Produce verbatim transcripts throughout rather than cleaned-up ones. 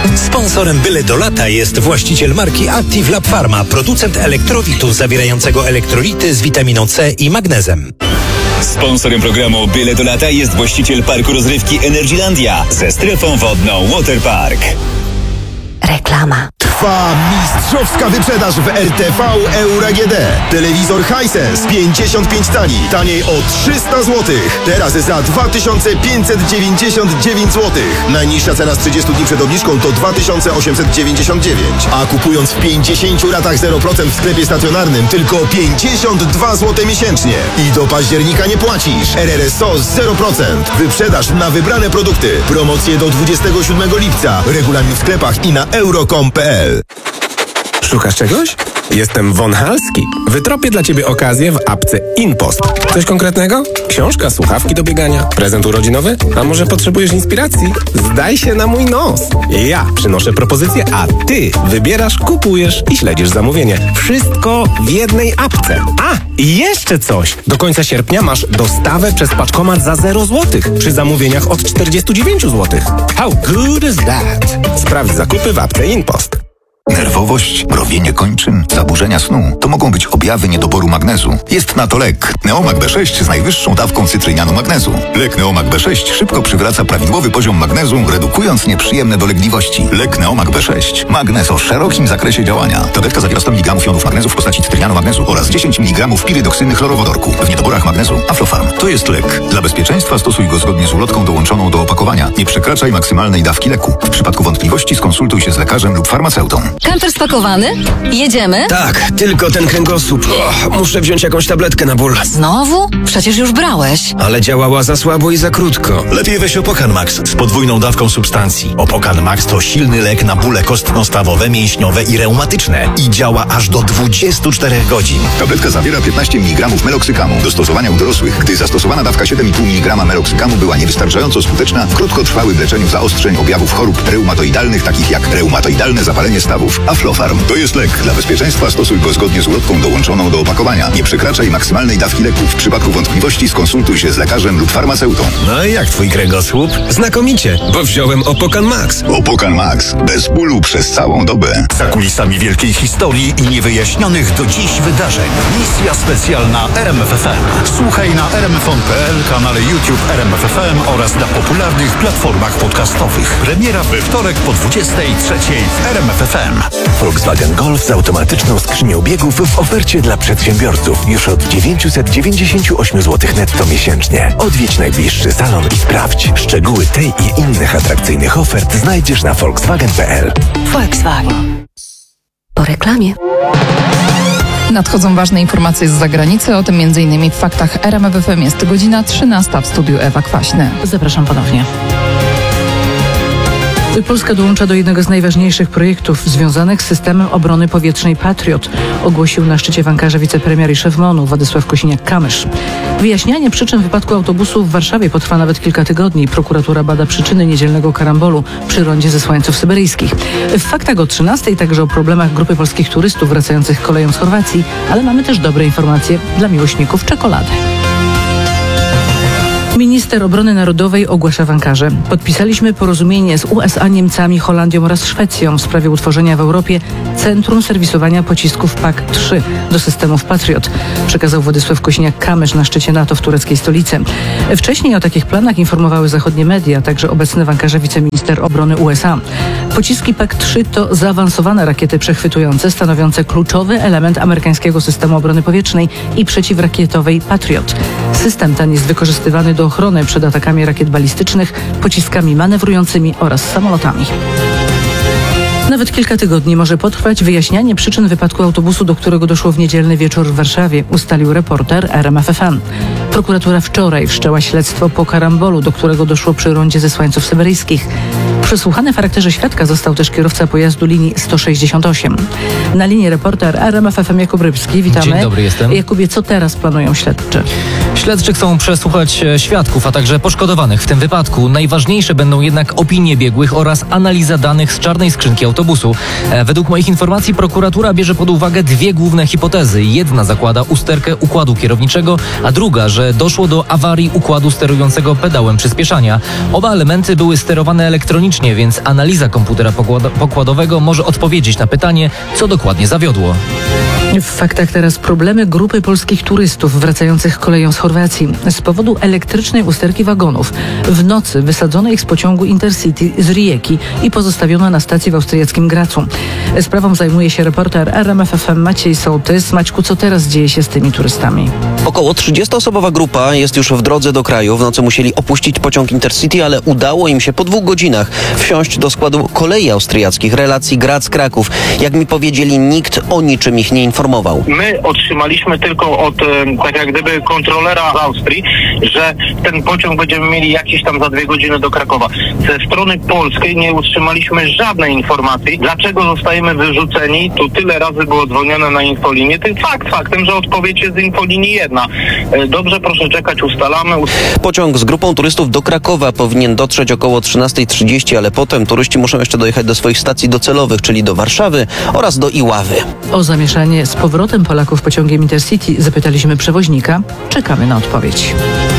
Sponsorem Byle do lata jest właściciel marki Active Lab Pharma, producent elektrowitu zawierającego elektrolity z witaminą C i magnezem. Sponsorem programu Byle do lata jest właściciel parku rozrywki Energylandia ze strefą wodną Waterpark. Reklama. Trwa mistrzowska wyprzedaż w R T V Euro A G D. Telewizor Hisense pięćdziesiąt pięć cali, taniej o trzysta złotych. Teraz za dwa tysiące pięćset dziewięćdziesiąt dziewięć złotych. Najniższa cena z trzydziestu dni przed obniżką to dwa tysiące osiemset dziewięćdziesiąt dziewięć. A kupując w pięćdziesięciu ratach zero procent w sklepie stacjonarnym tylko pięćdziesiąt dwa złote miesięcznie. I do października nie płacisz. R R S O zero procent. Wyprzedaż na wybrane produkty. Promocje do dwudziestego siódmego lipca. Regulamin w sklepach i na euro kropka com kropka p l. Szukasz czegoś? Jestem Von Halski. Wytropię dla Ciebie okazję w apce InPost. Coś konkretnego? Książka, słuchawki do biegania, prezent urodzinowy? A może potrzebujesz inspiracji? Zdaj się na mój nos. Ja przynoszę propozycję, a Ty wybierasz, kupujesz i śledzisz zamówienie. Wszystko w jednej apce. A, i jeszcze coś. Do końca sierpnia masz dostawę przez paczkomat za zero złotych przy zamówieniach od czterdziestu dziewięciu złotych. How good is that? Sprawdź zakupy w apce InPost. Nerwowość, mrowienie kończyn, zaburzenia snu to mogą być objawy niedoboru magnezu. Jest na to lek. Neomag B sześć z najwyższą dawką cytrynianu magnezu. Lek Neomag B sześć szybko przywraca prawidłowy poziom magnezu, redukując nieprzyjemne dolegliwości. Lek Neomag B sześć. Magnez o szerokim zakresie działania. Tabletka zawiera sto miligramów jonów magnezu w postaci cytrynianu magnezu oraz dziesięć miligramów pirydoksyny chlorowodorku. W niedoborach magnezu Aflofarm. To jest lek. Dla bezpieczeństwa stosuj go zgodnie z ulotką dołączoną do opakowania. Nie przekraczaj maksymalnej dawki leku. W przypadku wątpliwości skonsultuj się z lekarzem lub farmaceutą. Kamper spakowany? Jedziemy? Tak, tylko ten kręgosłup. O, muszę wziąć jakąś tabletkę na ból. Znowu? Przecież już brałeś. Ale działała za słabo i za krótko. Lepiej weź Opokan Max z podwójną dawką substancji. Opokan Max to silny lek na bóle kostno-stawowe, mięśniowe i reumatyczne i działa aż do dwudziestu czterech godzin. Tabletka zawiera piętnaście miligramów meloksykamu. Do stosowania u dorosłych, gdy zastosowana dawka siedem i pół miligrama meloksykamu była niewystarczająco skuteczna w krótkotrwałym leczeniu zaostrzeń objawów chorób reumatoidalnych, takich jak reumatoidalne zapalenie stawów. Aflofarm. To jest lek. Dla bezpieczeństwa stosuj go zgodnie z ulotką dołączoną do opakowania. Nie przekraczaj maksymalnej dawki leku. W przypadku wątpliwości skonsultuj się z lekarzem lub farmaceutą. No i jak twój kręgosłup? Znakomicie, bo wziąłem Opokan Max. Opokan Max. Bez bólu przez całą dobę. Za kulisami wielkiej historii i niewyjaśnionych do dziś wydarzeń. Misja specjalna R M F F M. Słuchaj na r m f on kropka p l, kanale YouTube R M F F M oraz na popularnych platformach podcastowych. Premiera we wtorek po dwudziestej trzeciej w R M F F M. Volkswagen Golf z automatyczną skrzynią biegów w ofercie dla przedsiębiorców już od dziewięćset dziewięćdziesiąt osiem złotych netto miesięcznie. Odwiedź najbliższy salon i sprawdź. Szczegóły tej i innych atrakcyjnych ofert znajdziesz na volkswagen kropka p l. Volkswagen. Po reklamie. Nadchodzą ważne informacje z zagranicy, o tym między innymi w faktach R M F F M. Jest godzina trzynasta, w studiu Ewa Kwaśny. Zapraszam ponownie. Polska dołącza do jednego z najważniejszych projektów związanych z systemem obrony powietrznej Patriot, ogłosił na szczycie w Ankarze wicepremier i szef M O N-u Władysław Kosiniak-Kamysz. Wyjaśnianie przyczyn wypadku autobusu w Warszawie potrwa nawet kilka tygodni. Prokuratura bada przyczyny niedzielnego karambolu przy rondzie zesłańców syberyjskich. W faktach o trzynastej także o problemach grupy polskich turystów wracających koleją z Chorwacji, ale mamy też dobre informacje dla miłośników czekolady. Minister Obrony Narodowej ogłasza w Ankarze: podpisaliśmy porozumienie z U S A, Niemcami, Holandią oraz Szwecją w sprawie utworzenia w Europie Centrum Serwisowania Pocisków P A K trzy do systemów Patriot, przekazał Władysław Kosiniak-Kamysz na szczycie NATO w tureckiej stolicy. Wcześniej o takich planach informowały zachodnie media, także obecny w Ankarze wiceminister obrony U S A. Pociski P A K trzy to zaawansowane rakiety przechwytujące stanowiące kluczowy element amerykańskiego systemu obrony powietrznej i przeciwrakietowej Patriot. System ten jest wykorzystywany do ochrony przed atakami rakiet balistycznych, pociskami manewrującymi oraz samolotami. Nawet kilka tygodni może potrwać wyjaśnianie przyczyn wypadku autobusu, do którego doszło w niedzielny wieczór w Warszawie, ustalił reporter R M F F M. Prokuratura wczoraj wszczęła śledztwo po karambolu, do którego doszło przy rondzie zesłańców syberyjskich. Przesłuchany w charakterze świadka został też kierowca pojazdu linii sto sześćdziesiąt osiem. Na linii reporter R M F F M Jakub Rybski. Witamy. Dzień dobry, jestem. Jakubie, co teraz planują śledczy? Śledczy chcą przesłuchać świadków, a także poszkodowanych w tym wypadku. Najważniejsze będą jednak opinie biegłych oraz analiza danych z czarnej skrzynki autobusu. Według moich informacji prokuratura bierze pod uwagę dwie główne hipotezy. Jedna zakłada usterkę układu kierowniczego, a druga, że doszło do awarii układu sterującego pedałem przyspieszania. Oba elementy były sterowane elektronicznie, wcześnie, więc analiza komputera pokład- pokładowego może odpowiedzieć na pytanie, co dokładnie zawiodło. W faktach teraz problemy grupy polskich turystów wracających koleją z Chorwacji z powodu elektrycznej usterki wagonów. W nocy wysadzono ich z pociągu Intercity z Rijeki i pozostawiono na stacji w austriackim Gracu. Sprawą zajmuje się reporter R M F F M Maciej Sołtys. Maćku, co teraz dzieje się z tymi turystami? Około trzydziestoosobowa grupa jest już w drodze do kraju. W nocy musieli opuścić pociąg Intercity, ale udało im się po dwóch godzinach wsiąść do składu kolei austriackich relacji Graz-Kraków. Jak mi powiedzieli, nikt o niczym ich nie informował. My otrzymaliśmy tylko od tak jak gdyby kontrolera z Austrii, że ten pociąg będziemy mieli jakiś tam za dwie godziny do Krakowa. Ze strony polskiej nie otrzymaliśmy żadnej informacji, dlaczego zostajemy wyrzuceni. Tu tyle razy było dzwonione na infolinię. Tym fakt faktem, że odpowiedź jest z infolinii jedna. Dobrze, proszę czekać, ustalamy. Pociąg z grupą turystów do Krakowa powinien dotrzeć około trzynasta trzydzieści, ale potem turyści muszą jeszcze dojechać do swoich stacji docelowych, czyli do Warszawy oraz do Iławy. O zamieszanie z powrotem Polaków pociągiem Intercity zapytaliśmy przewoźnika. Czekamy na odpowiedź.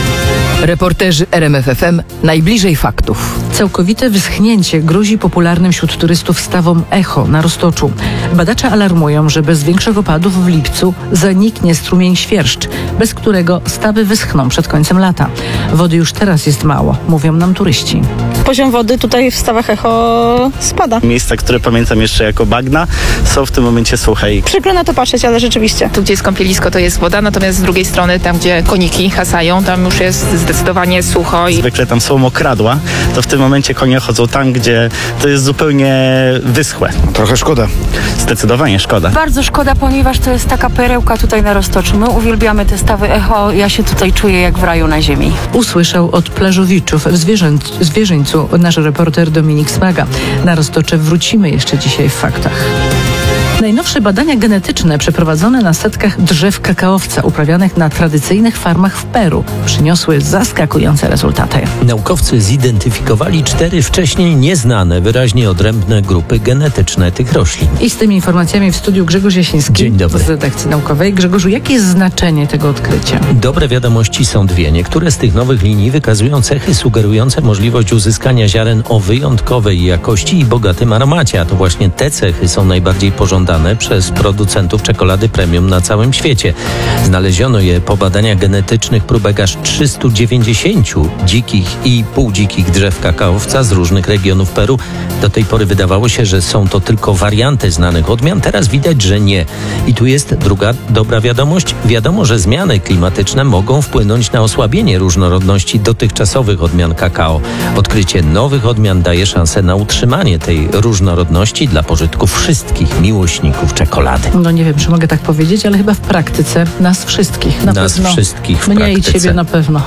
Reporterzy R M F F M najbliżej faktów. Całkowite wyschnięcie grozi popularnym wśród turystów stawom Echo na Roztoczu. Badacze alarmują, że bez większych opadów w lipcu zaniknie strumień Świerszcz, bez którego stawy wyschną przed końcem lata. Wody już teraz jest mało, mówią nam turyści. Poziom wody tutaj w stawach Echo spada. Miejsca, które pamiętam jeszcze jako bagna, są w tym momencie suche. Przykro na to patrzeć, ale rzeczywiście. Tu, gdzie jest kąpielisko, to jest woda, natomiast z drugiej strony, tam, gdzie koniki hasają, tam już jest zdecydowanie sucho. I... Zwykle tam są mokradła, to w tym momencie konie chodzą tam, gdzie to jest zupełnie wyschłe. Trochę szkoda. Zdecydowanie szkoda. Bardzo szkoda, ponieważ to jest taka perełka tutaj na Roztoczu. My uwielbiamy te stawy Echo, ja się tutaj czuję jak w raju na ziemi. Usłyszał od plażowiczów w zwierzę, zwierzyńcu nasz reporter Dominik Smaga. Na Roztocze wrócimy jeszcze dzisiaj w faktach. Najnowsze badania genetyczne przeprowadzone na setkach drzew kakaowca uprawianych na tradycyjnych farmach w Peru przyniosły zaskakujące rezultaty. Naukowcy zidentyfikowali cztery wcześniej nieznane, wyraźnie odrębne grupy genetyczne tych roślin. I z tymi informacjami w studiu Grzegorz Jasiński. Dzień dobry. Z redakcji naukowej. Grzegorzu, jakie jest znaczenie tego odkrycia? Dobre wiadomości są dwie. Niektóre z tych nowych linii wykazują cechy sugerujące możliwość uzyskania ziaren o wyjątkowej jakości i bogatym aromacie, a to właśnie te cechy są najbardziej pożądane przez producentów czekolady premium na całym świecie. Znaleziono je po badaniach genetycznych próbek aż trzystu dziewięćdziesięciu dzikich i półdzikich drzew kakaowca z różnych regionów Peru. Do tej pory wydawało się, że są to tylko warianty znanych odmian. Teraz widać, że nie. I tu jest druga dobra wiadomość. Wiadomo, że zmiany klimatyczne mogą wpłynąć na osłabienie różnorodności dotychczasowych odmian kakao. Odkrycie nowych odmian daje szansę na utrzymanie tej różnorodności dla pożytku wszystkich miłośników czekolady. No nie wiem, czy mogę tak powiedzieć, ale chyba w praktyce nas wszystkich. Na nas pewno. wszystkich w Mnie praktyce. i ciebie na pewno.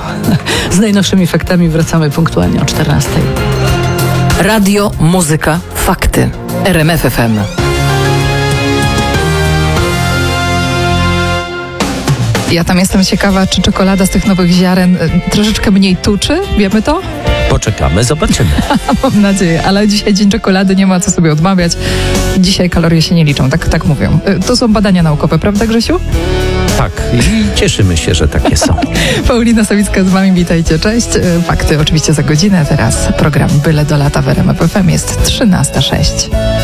Z najnowszymi faktami wracamy punktualnie o czternastej. Radio, muzyka, fakty. R M F F M. Ja tam jestem ciekawa, czy czekolada z tych nowych ziaren y, troszeczkę mniej tuczy? Wiemy to? Poczekamy, zobaczymy. Mam nadzieję, ale dzisiaj dzień czekolady, nie ma co sobie odmawiać. Dzisiaj kalorie się nie liczą, tak, tak mówią. Y, to są badania naukowe, prawda, Grzesiu? Tak, i cieszymy się, że takie są. Paulina Sawicka z wami, witajcie, cześć. Y, fakty oczywiście za godzinę, teraz program Byle do lata w R M F F M jest trzynasta sześć.